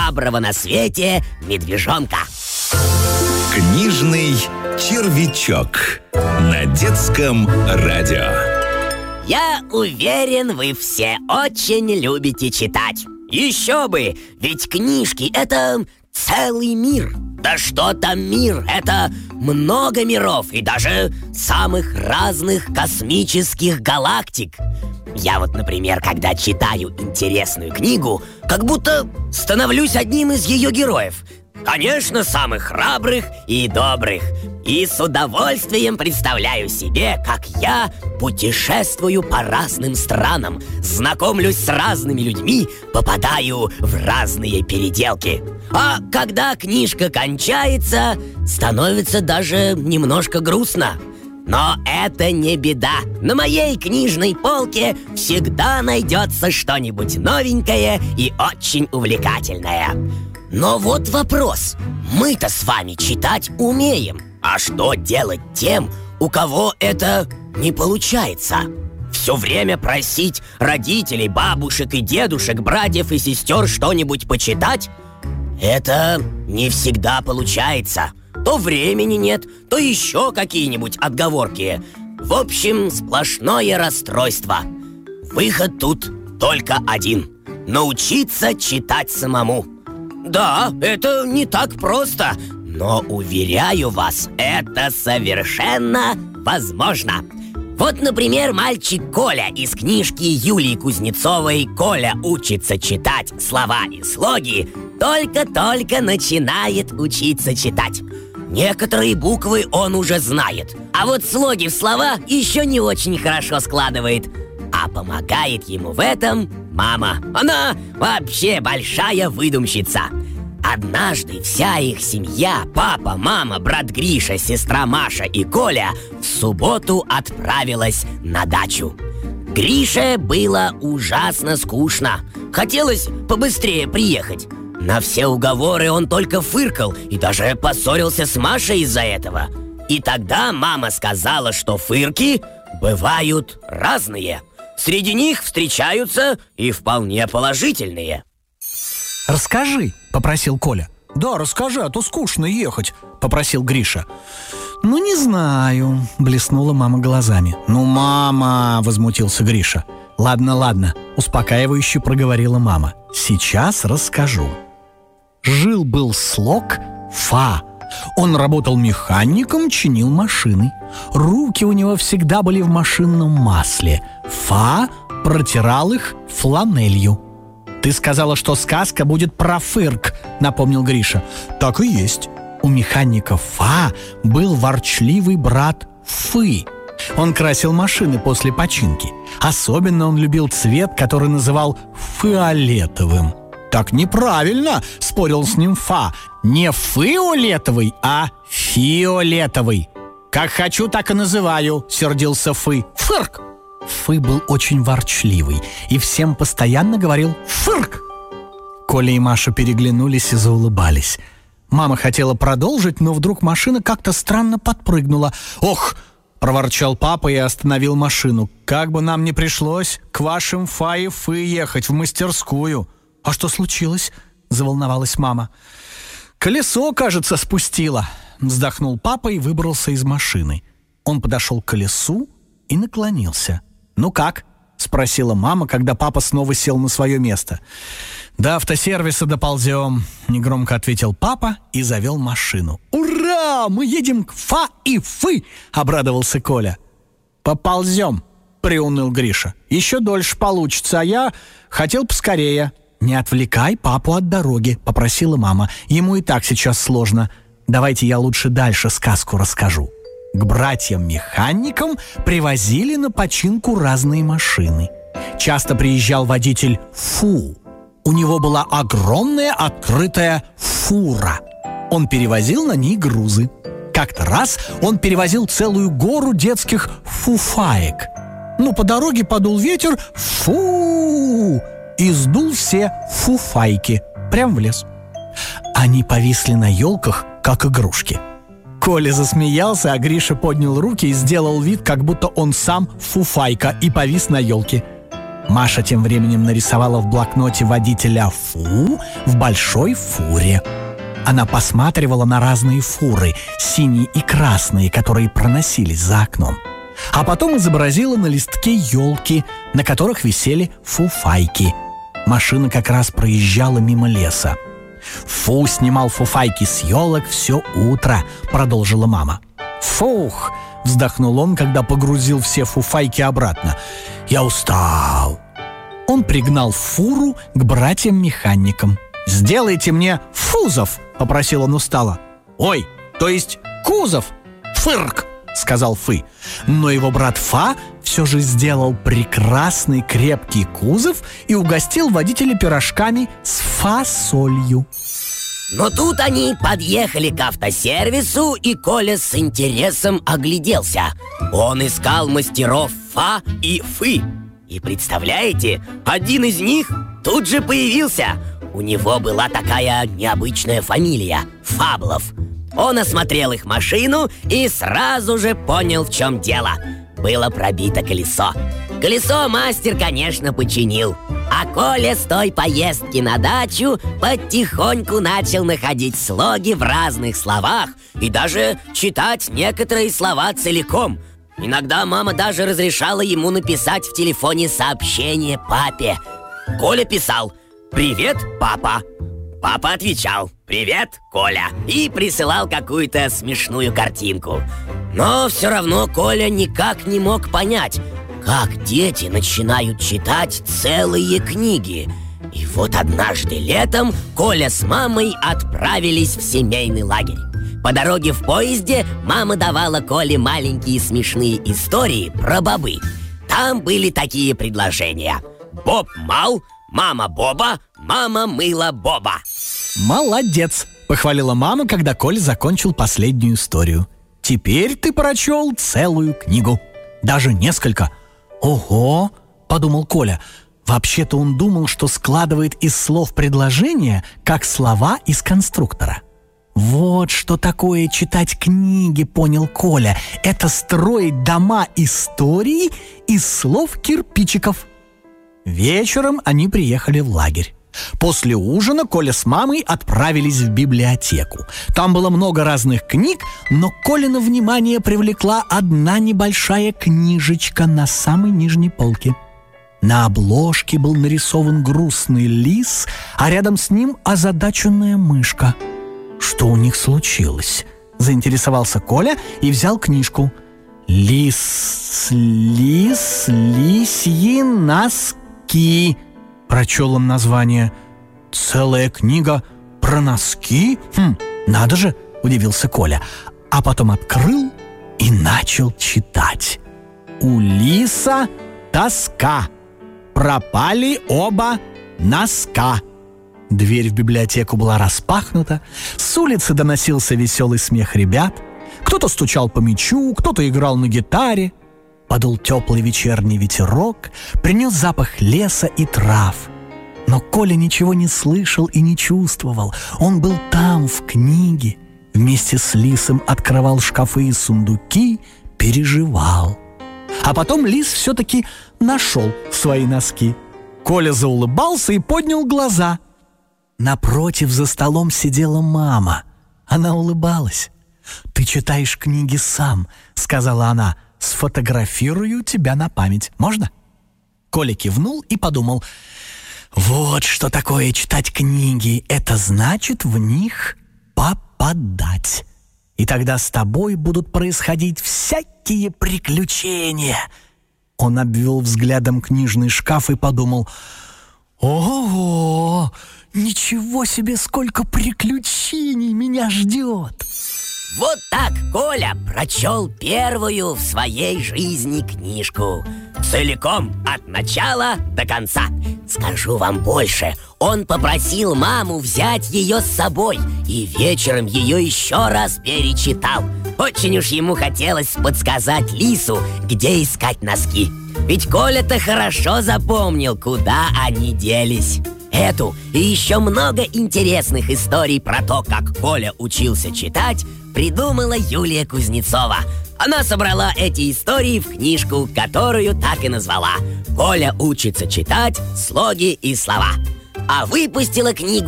храброго на свете медвежонка. Книжный червячок на детском радио. Я уверен, вы все очень любите читать. Еще бы, ведь книжки — это целый мир. Да что там мир, это много миров и даже самых разных космических галактик. Я вот, например, когда читаю интересную книгу, как будто становлюсь одним из ее героев. Конечно, самых храбрых и добрых. И с удовольствием представляю себе, как я путешествую по разным странам, знакомлюсь с разными людьми, попадаю в разные переделки. А когда книжка кончается, становится даже немножко грустно. Но это не беда. На моей книжной полке всегда найдется что-нибудь новенькое и очень увлекательное. Но вот вопрос. Мы-то с вами читать умеем. А что делать тем, у кого это не получается? Все время просить родителей, бабушек и дедушек, братьев и сестер что-нибудь почитать? Это не всегда получается. То времени нет, то еще какие-нибудь отговорки. В общем, сплошное расстройство. Выход тут только один. Научиться читать самому. Да, это не так просто, но, уверяю вас, это совершенно возможно. Вот, например, мальчик Коля из книжки Юлии Кузнецовой «Коля учится читать слова и слоги» только-только начинает учиться читать. Некоторые буквы он уже знает, а вот слоги в слова еще не очень хорошо складывает. А помогает ему в этом мама. Она вообще большая выдумщица. Однажды вся их семья, папа, мама, брат Гриша, сестра Маша и Коля, в субботу отправилась на дачу. Грише было ужасно скучно. Хотелось побыстрее приехать. На все уговоры он только фыркал и даже поссорился с Машей из-за этого. И тогда мама сказала, что фырки бывают разные. Среди них встречаются и вполне положительные. «Расскажи», — попросил Коля. «Да, расскажи, а то скучно ехать», — попросил Гриша. «Ну, не знаю», — блеснула мама глазами. «Ну, мама», — возмутился Гриша. «Ладно», — успокаивающе проговорила мама. «Сейчас расскажу. Жил-был слог Фа. Он работал механиком, чинил машины. Руки у него всегда были в машинном масле. Фа протирал их фланелью». «Ты сказала, что сказка будет про фырк», — напомнил Гриша. «Так и есть. У механика Фа был ворчливый брат Фы. Он красил машины после починки. Особенно он любил цвет, который называл фиолетовым». «Так неправильно», — спорил с ним Фа. «Не фиолетовый, а фиолетовый». «Как хочу, так и называю», — сердился Фы. «Фырк!» Фы был очень ворчливый и всем постоянно говорил «фырк». Коля и Маша переглянулись и заулыбались. Мама хотела продолжить, но вдруг машина как-то странно подпрыгнула. «Ох!» — проворчал папа и остановил машину. «Как бы нам ни пришлось к вашим Фа и Фы ехать в мастерскую». «А что случилось?» — заволновалась мама. «Колесо, кажется, спустило», — вздохнул папа и выбрался из машины. Он подошел к колесу и наклонился. «Ну как?» — спросила мама, когда папа снова сел на свое место. «До автосервиса доползем», — негромко ответил папа и завел машину. «Ура! Мы едем к Фа и Фы!» — обрадовался Коля. «Поползем», — приуныл Гриша. «Еще дольше получится, а я хотел поскорее». «Не отвлекай папу от дороги», — попросила мама. «Ему и так сейчас сложно. Давайте я лучше дальше сказку расскажу». К братьям-механикам привозили на починку разные машины. Часто приезжал водитель Фу. У него была огромная открытая фура. Он перевозил на ней грузы. Как-то раз он перевозил целую гору детских фуфаек. Но по дороге подул ветер «фу» и сдул все фуфайки прямо в лес. Они повисли на елках, как игрушки. Коля засмеялся, а Гриша поднял руки и сделал вид, как будто он сам фуфайка и повис на елке. Маша тем временем нарисовала в блокноте водителя Фу в большой фуре. Она посматривала на разные фуры, синие и красные, которые проносились за окном. А потом изобразила на листке елки, на которых висели фуфайки. Машина как раз проезжала мимо леса. «Фу снимал фуфайки с елок все утро», — продолжила мама. «Фух!» — вздохнул он, когда погрузил все фуфайки обратно. «Я устал». Он пригнал фуру к братьям-механикам. «Сделайте мне фузов!» — попросил он устало. «Ой, то есть кузов? Фырк!» — сказал Фы. Но его брат Фа все же сделал прекрасный крепкий кузов и угостил водителя пирожками с фасолью. Но тут они подъехали к автосервису, и Коля с интересом огляделся. Он искал мастеров Фа и Фы. И представляете, один из них тут же появился. У него была такая необычная фамилия – Фаблов. Он осмотрел их машину и сразу же понял, в чем дело. Было пробито колесо. Колесо мастер, конечно, починил. А Коля с той поездки на дачу потихоньку начал находить слоги в разных словах и даже читать некоторые слова целиком. Иногда мама даже разрешала ему написать в телефоне сообщение папе. Коля писал: «Привет, папа». Папа отвечал: «Привет, Коля», и присылал какую-то смешную картинку. Но все равно Коля никак не мог понять, как дети начинают читать целые книги. И вот однажды летом Коля с мамой отправились в семейный лагерь. По дороге в поезде мама давала Коле маленькие смешные истории про бобы. Там были такие предложения: «Боб мал», «Мама Боба», «Мама мыла Боба». «Молодец!» — похвалила мама, когда Коля закончил последнюю историю. «Теперь ты прочел целую книгу. Даже несколько». «Ого!» — подумал Коля. Вообще-то он думал, что складывает из слов предложения, как слова из конструктора. Вот что такое читать книги, понял Коля. Это строить дома истории из слов кирпичиков. Вечером они приехали в лагерь. После ужина Коля с мамой отправились в библиотеку. Там было много разных книг, но Колино внимание привлекла одна небольшая книжечка на самой нижней полке. На обложке был нарисован грустный лис, а рядом с ним озадаченная мышка. «Что у них случилось?» — заинтересовался Коля и взял книжку. «Лисьи носки», — прочел он название. «Целая книга про носки? Надо же!» — удивился Коля. А потом открыл и начал читать. «У лиса тоска, пропали оба носка». Дверь в библиотеку была распахнута, с улицы доносился веселый смех ребят. Кто-то стучал по мячу, кто-то играл на гитаре. Подул теплый вечерний ветерок, принес запах леса и трав. Но Коля ничего не слышал и не чувствовал. Он был там, в книге. Вместе с лисом открывал шкафы и сундуки, переживал. А потом лис все-таки нашел свои носки. Коля заулыбался и поднял глаза. Напротив за столом сидела мама. Она улыбалась. «Ты читаешь книги сам», — сказала она. «Сфотографирую тебя на память. Можно?» Коля кивнул и подумал: «Вот что такое читать книги. Это значит в них попадать. И тогда с тобой будут происходить всякие приключения». Он обвел взглядом книжный шкаф и подумал: «Ого! Ничего себе, сколько приключений меня ждет!» Вот так Коля прочел первую в своей жизни книжку. Целиком, от начала до конца. Скажу вам больше, он попросил маму взять ее с собой и вечером ее еще раз перечитал. Очень уж ему хотелось подсказать лису, где искать носки. Ведь Коля-то хорошо запомнил, куда они делись. Эту и еще много интересных историй про то, как Коля учился читать, придумала Юлия Кузнецова. Она собрала эти истории в книжку, которую так и назвала «Коля учится читать слоги и слова». А выпустила книгу